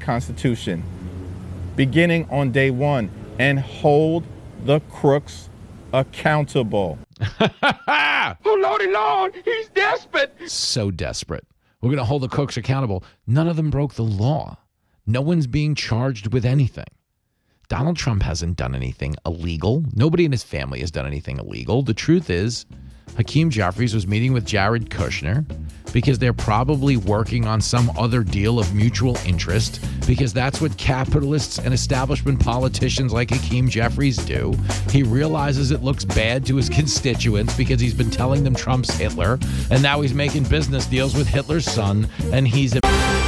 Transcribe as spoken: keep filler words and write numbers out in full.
Constitution, beginning on day one, and hold the crooks accountable. Oh, Lordy Lord, he's desperate. So desperate. We're going to hold the crooks accountable. None of them broke the law. No one's being charged with anything. Donald Trump hasn't done anything illegal. Nobody in his family has done anything illegal. The truth is, Hakeem Jeffries was meeting with Jared Kushner because they're probably working on some other deal of mutual interest, because that's what capitalists and establishment politicians like Hakeem Jeffries do. He realizes it looks bad to his constituents because he's been telling them Trump's Hitler, and now he's making business deals with Hitler's son, and he's a...